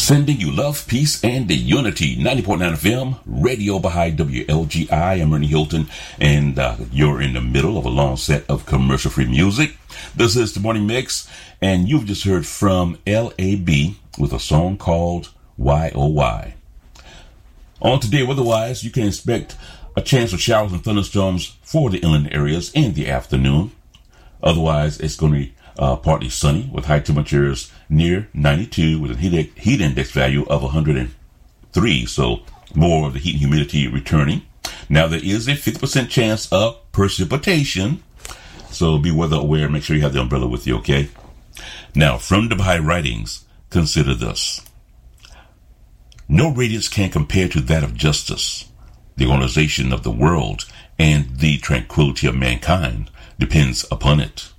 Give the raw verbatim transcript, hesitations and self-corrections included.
Sending you love, peace, and the unity. ninety point nine F M, Radio Baha'i W L G I. I'm Ernie Hilton, and uh, you're in the middle of a long set of commercial-free music. This is the Morning Mix, and you've just heard from L A B with a song called Y O Y. On today, weather-wise, you can expect a chance of showers and thunderstorms for the inland areas in the afternoon. Otherwise, it's going to be uh, partly sunny with high temperatures near ninety-two with a heat, heat index value of one hundred three. So more of the heat and humidity returning. Now, there is a fifty percent chance of precipitation. So be weather aware. Make sure you have the umbrella with you, okay? Now, from the Baha'i writings, consider this. No radiance can compare to that of justice. The organization of the world and the tranquility of mankind depends upon it.